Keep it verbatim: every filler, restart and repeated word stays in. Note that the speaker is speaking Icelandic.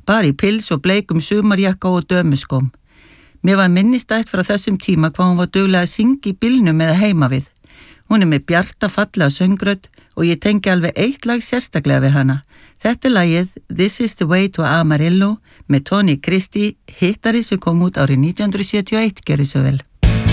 bara í pils og bleikum sumarjakka og dömuskóm. Mér var minnistætt frá þessum tíma hvað hún var duglega að syngja í bílnum eða heima við. Hún er með bjarta fallega söngrödd og ég tengi alveg eitt lag sérstaklega við hana. Þetta er lagið This is the way to Amarillo með Tony Christie, hittari sem kom út árið nítján hundruð sjötíu og eitt, gjörið svo vel.